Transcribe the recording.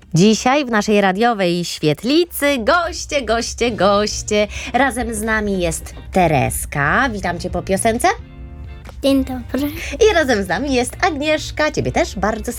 Dzisiaj w naszej radiowej świetlicy goście. Razem z nami jest Tereska. Witam Cię po piosence. Dzień dobry. I razem z nami jest Agnieszka. Ciebie też bardzo